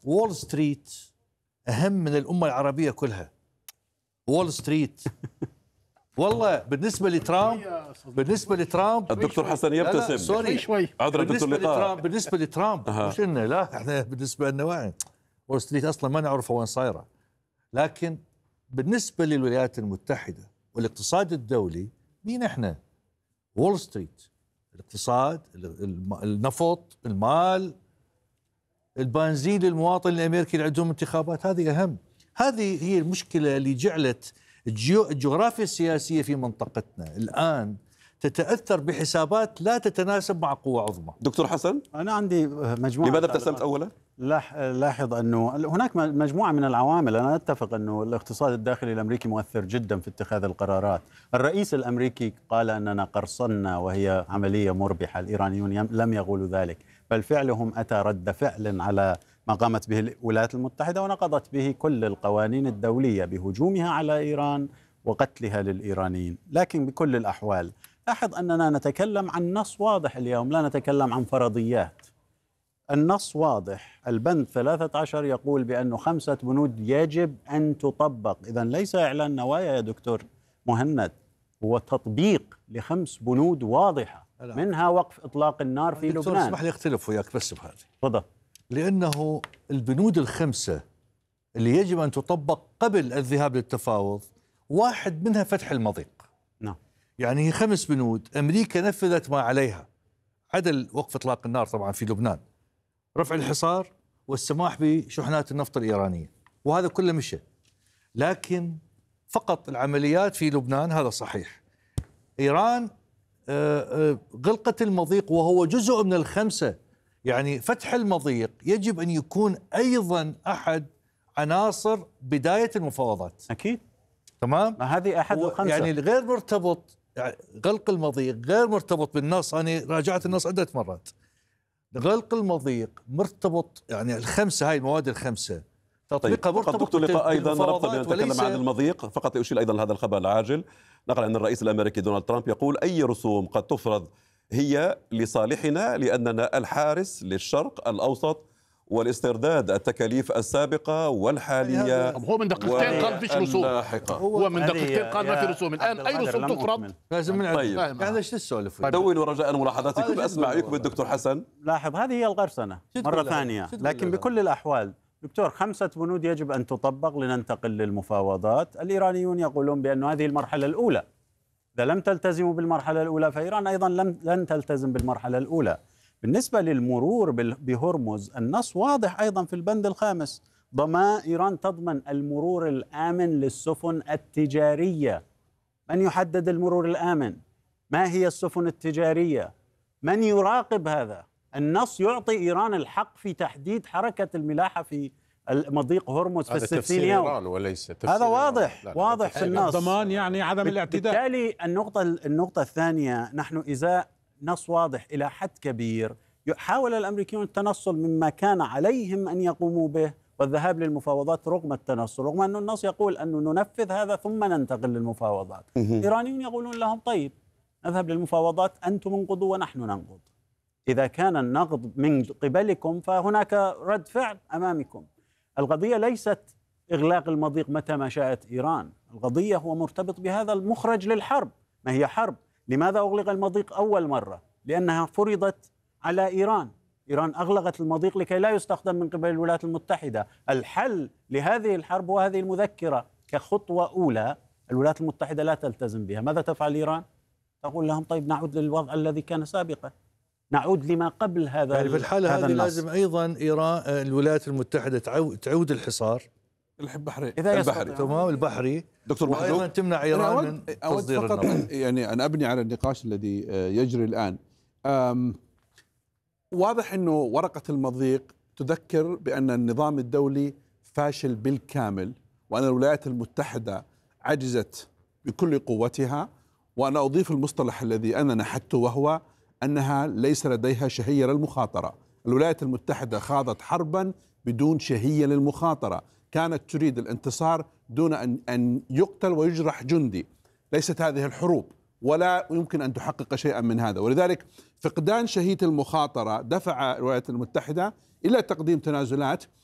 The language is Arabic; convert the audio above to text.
وول ستريت أهم من الأمة العربية كلها. وول ستريت والله بالنسبة لترامب الدكتور حسن يبتسم. سوري شوي عذرا دكتور لقاء. بالنسبة لترامب مش إنه لا، احنا بالنسبة لنا واعي وول ستريت أصلا ما نعرفه وين صايرة. لكن بالنسبة للولايات المتحدة والاقتصاد الدولي، مين احنا؟ وول ستريت، الاقتصاد، النفط، المال، البنزين للمواطن الامريكي اللي عندهم انتخابات. هذه اهم. هذه هي المشكله اللي جعلت الجغرافيا السياسيه في منطقتنا الان تتاثر بحسابات لا تتناسب مع قوه عظمى. دكتور حسن، انا عندي مجموعه. لماذا ابتسمت اولا؟ لاحظ انه هناك مجموعه من العوامل. انا اتفق انه الاقتصاد الداخلي الامريكي مؤثر جدا في اتخاذ القرارات. الرئيس الامريكي قال اننا قرصنا وهي عمليه مربحه، الايرانيون لم يقولوا ذلك، بل فعلهم اتى رد فعل على ما قامت به الولايات المتحده ونقضت به كل القوانين الدوليه بهجومها على ايران وقتلها للايرانيين. لكن بكل الاحوال لاحظ اننا نتكلم عن نص واضح اليوم، لا نتكلم عن فرضيات. النص واضح، البند 13 يقول بأنه 5 بنود يجب أن تطبق. إذن ليس إعلان نوايا يا دكتور مهند، هو تطبيق ل5 بنود واضحة، منها وقف إطلاق النار في دكتور لبنان. اسمح لي أختلف وياك بس بهذه. تفضل. لأنه البنود ال5 اللي يجب أن تطبق قبل الذهاب للتفاوض، واحد منها فتح المضيق. نعم. يعني هي 5 بنود، أمريكا نفذت ما عليها، عدل وقف إطلاق النار طبعا في لبنان، رفع الحصار، والسماح بشحنات النفط الإيرانية، وهذا كله مشى. لكن فقط العمليات في لبنان، هذا صحيح. إيران غلقت المضيق وهو جزء من ال5. يعني فتح المضيق يجب أن يكون أيضا أحد عناصر بداية المفاوضات. أكيد. تمام. هذه أحد ال5. يعني غير مرتبط، يعني غلق المضيق غير مرتبط بالنص. أنا راجعت النص عدة مرات. غلق المضيق مرتبط، يعني ال5 هاي المواد ال5 تطبيقها مرتبط دكتور لقاء ايضا ربط بين نتكلم عن المضيق. فقط اشير ايضا لهذا الخبر العاجل، نقل ان الرئيس الامريكي دونالد ترامب يقول اي رسوم قد تفرض هي لصالحنا لاننا الحارس للشرق الاوسط والاسترداد التكاليف السابقه والحاليه. هو من دقيقتين قال فيش رسوم. هو من دقيقتين قال ما في رسوم. الان اي رسوم تفرض؟ لازم من طيب. يعني ايش تسولف؟ دونوا رجاء ملاحظاتكم. اسمع رايكم الدكتور حسن. لاحظ هذه هي القرصنة مرة ثانية. لكن بكل الأحوال دكتور 5 بنود يجب أن تطبق لننتقل للمفاوضات. الإيرانيون يقولون بأن هذه المرحلة الأولى، إذا لم تلتزموا بالمرحلة الأولى فإيران أيضا لن تلتزم بالمرحلة الأولى. بالنسبة للمرور بهرمز، النص واضح أيضا في البند ال5، إيران تضمن المرور الآمن للسفن التجارية. من يحدد المرور الآمن؟ ما هي السفن التجارية؟ من يراقب هذا؟ النص يعطي إيران الحق في تحديد حركة الملاحة في مضيق هرمز في 60 يوم. وليس هذا واضح. واضح في النص. الضمان يعني عدم الاعتداء. بالتالي النقطة الثانية، نحن إذا نص واضح إلى حد كبير، حاول الأمريكيون التنصل مما كان عليهم أن يقوموا به والذهاب للمفاوضات رغم التنصل، رغم أن النص يقول أن ننفذ هذا ثم ننتقل للمفاوضات. الإيرانيون يقولون لهم طيب نذهب للمفاوضات، أنتم انقضوا ونحن ننقض. إذا كان النقض من قبلكم فهناك رد فعل أمامكم. القضية ليست إغلاق المضيق متى ما شاءت إيران، القضية هو مرتبط بهذا المخرج للحرب. ما هي حرب؟ لماذا أغلق المضيق أول مرة؟ لأنها فرضت على إيران. إيران أغلقت المضيق لكي لا يستخدم من قبل الولايات المتحدة. الحل لهذه الحرب وهذه المذكرة كخطوة أولى الولايات المتحدة لا تلتزم بها. ماذا تفعل إيران؟ تقول لهم طيب نعود للوضع الذي كان سابقا، نعود لما قبل هذا. يعني في الحالة هذه لازم أيضا إيران الولايات المتحدة تعود الحصار البحري. تمام البحري. دكتور محمود، وأيضا تمنع إيران من تصدير فقط النفط. يعني أنا أبني على النقاش الذي يجري الآن. واضح أنه ورقة المضيق تذكر بأن النظام الدولي فاشل بالكامل، وأن الولايات المتحدة عجزت بكل قوتها. وأنا أضيف المصطلح الذي أنا نحته، وهو أنها ليس لديها شهية للمخاطرة. الولايات المتحدة خاضت حربا بدون شهية للمخاطرة، كانت تريد الانتصار دون أن يقتل ويجرح جندي. ليست هذه الحروب، ولا يمكن أن تحقق شيئا من هذا. ولذلك فقدان شهية المخاطرة دفع الولايات المتحدة إلى تقديم تنازلات